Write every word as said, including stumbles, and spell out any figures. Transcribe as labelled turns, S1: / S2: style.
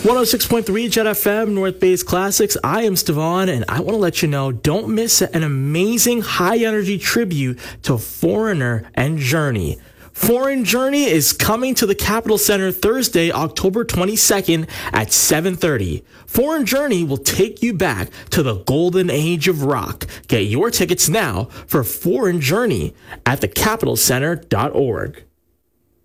S1: one oh six point three Jet F M, North Bay's Classics. I am Stevan, and I want to let you know, don't miss an amazing high-energy tribute to Foreigner and Journey. Foreign Journey is coming to the Capitol Center Thursday, October twenty-second at seven thirty. Foreign Journey will take you back to the golden age of rock. Get your tickets now for Foreign Journey at the capitol center dot org.